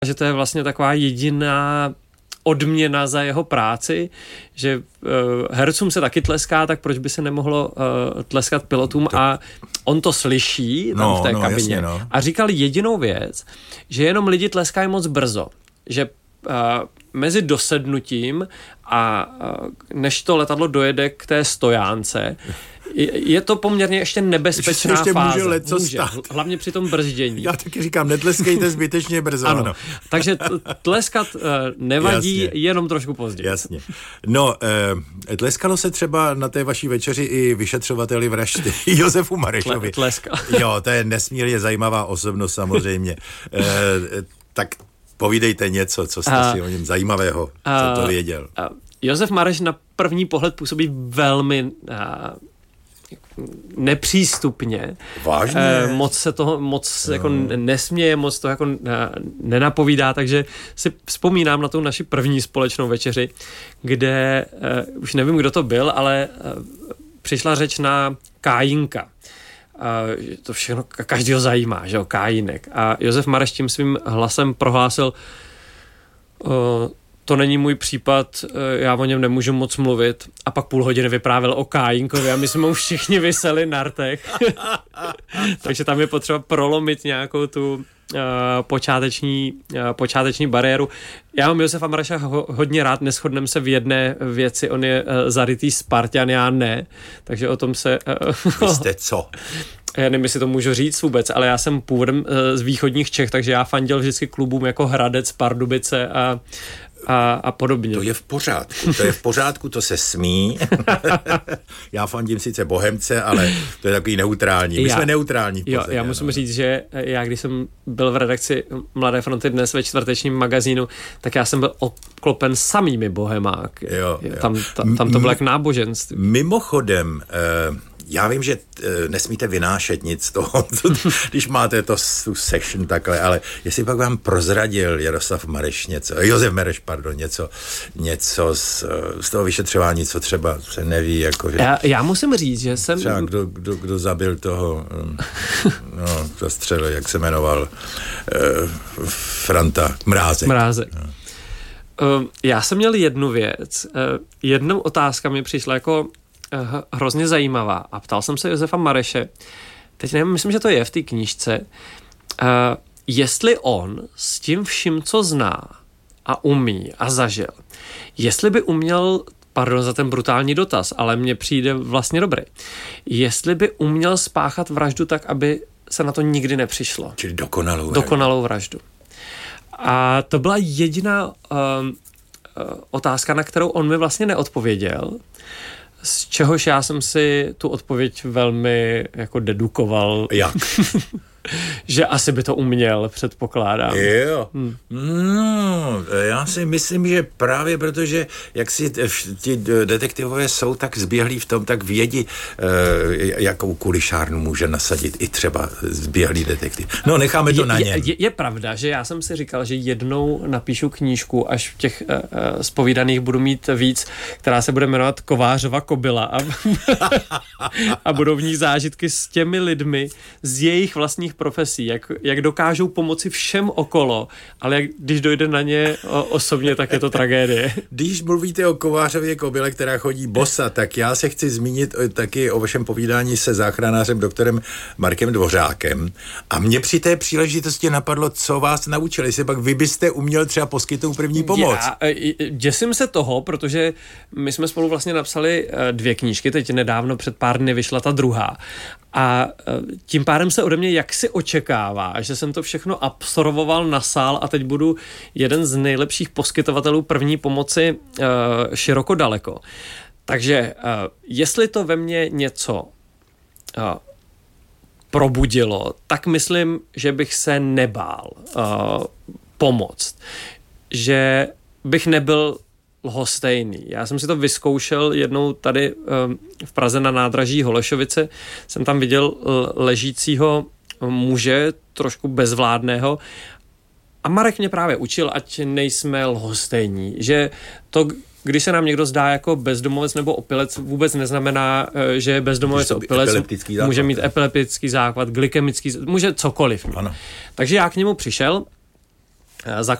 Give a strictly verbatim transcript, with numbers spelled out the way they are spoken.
že to je vlastně taková jediná odměna za jeho práci, že uh, hercům se taky tleská, tak proč by se nemohlo uh, tleskat pilotům to... a on to slyší tam no, v té no, kabině jasně, no. a říkal jedinou věc, že jenom lidi tleskají moc brzo, že uh, mezi dosednutím a uh, než to letadlo dojede k té stojánce, je to poměrně ještě nebezpečná ještě fáze. Může leco může, stát. Hlavně při tom brzdění. Já taky říkám, netleskejte zbytečně brzo. Ano. ano. Takže t- tleskat uh, nevadí, Jasně. jenom trošku později. Jasně. No, eh, tleskalo se třeba na té vaší večeři i vyšetřovateli vraždy Josefu Marešovi. Tle, tleska. Jo, to je nesmírně zajímavá osobnost samozřejmě. Eh, tak povídejte něco, co jste uh, si o něm zajímavého, uh, co to věděl. Uh, Josef Mareš na první pohled působí velmi... Uh, nepřístupně. Vážně? E, moc se toho moc no. jako nesměje, moc to jako nenapovídá, takže si vzpomínám na tu naši první společnou večeři, kde, e, už nevím, kdo to byl, ale e, přišla řeč na Kájinka. E, to všechno každýho zajímá, že jo, Kájinek. A Josef Mareš tím svým hlasem prohlásil e, to není můj případ, já o něm nemůžu moc mluvit. A pak půl hodiny vyprávěl o Kájinkovi a my jsme mu všichni viseli na rtech. Takže tam je potřeba prolomit nějakou tu uh, počáteční, uh, počáteční bariéru. Já mám Josefa Mareša ho, hodně rád, neshodneme se v jedné věci, on je uh, zarytý Spartan, já ne. Takže o tom se... Uh, Vy jste co? Já nevím, jestli to můžu říct vůbec, ale já jsem původem z východních Čech, takže já fandil vždycky klubům jako Hradec, Pardubice a, a, a podobně. To je v pořádku, to je v pořádku, to se smí. Já fandím sice Bohemce, ale to je takový neutrální. My já, jsme neutrální. Jo, já musím no. říct, že já, když jsem byl v redakci Mladé fronty dnes ve čtvrtečním magazínu, tak já jsem byl obklopen samými bohemáky. Jo, jo. Tam, tam, tam to bylo jak náboženství. Mimochodem, uh, já vím, že e, nesmíte vynášet nic z toho, když máte to tu section takhle, ale jestli pak vám prozradil Jaroslav Mareš něco, Josef Mareš, pardon, něco, něco z, z toho vyšetřování, co třeba se neví, jako, že... Já, já musím říct, že jsem... Třeba kdo, kdo, kdo zabil toho, no, zastřelil, jak se jmenoval, e, Franta, Mrázek. Mrázek. No. Uh, já jsem měl jednu věc. Uh, jednou otázka mi přišla jako hrozně zajímavá a ptal jsem se Josefa Mareše, teď nevím, myslím, že to je v té knížce, uh, jestli on s tím vším, co zná a umí a zažil, jestli by uměl, pardon za ten brutální dotaz, ale mně přijde vlastně dobrý, jestli by uměl spáchat vraždu tak, aby se na to nikdy nepřišlo. Čili dokonalou vraždu. Dokonalou vraždu. A to byla jediná um, uh, otázka, na kterou on mi vlastně neodpověděl, z čehož já jsem si tu odpověď velmi jako dedukoval. Jak? Že asi by to uměl, předpokládám. Jo. Hmm. No, já si myslím, že právě protože, jak si ti detektivové jsou tak zběhlí v tom, tak vědí, jakou kulišárnu může nasadit i třeba zběhlý detektiv. No, necháme to je, na něm. Je, je pravda, že já jsem si říkal, že jednou napíšu knížku, až v těch uh, zpovídaných budu mít víc, která se bude jmenovat Kovářova kobyla a, a budou v ní zážitky s těmi lidmi, z jejich vlastních profesí, jak, jak dokážou pomoci všem okolo, ale jak, když dojde na ně o, osobně, tak je to tragédie. Když mluvíte o Kovářově kobyle, která chodí bosa, tak já se chci zmínit taky o vašem povídání se záchranářem doktorem Markem Dvořákem. A mě při té příležitosti napadlo, co vás naučili, jestli pak vy byste uměl třeba poskytnout první pomoc. Já děsím se toho, protože my jsme spolu vlastně napsali dvě knížky, teď nedávno před pár dny vyšla ta druhá. A tím pádem se ode mě jaksi očekává, že jsem to všechno absorboval, nasál a teď budu jeden z nejlepších poskytovatelů první pomoci uh, široko daleko. Takže uh, jestli to ve mně něco uh, probudilo, tak myslím, že bych se nebál uh, pomoct. Že bych nebyl lhostejný. Já jsem si to vyzkoušel jednou tady um, v Praze na nádraží Holešovice. Jsem tam viděl ležícího muže, trošku bezvládného. A Marek mě právě učil, ať nejsme lhostejní. Že to, když se nám někdo zdá jako bezdomovec nebo opilec, vůbec neznamená, že je bezdomovec opilec. Může mít epileptický záchvat, glykemický, může cokoliv. Ano. Takže já k němu přišel za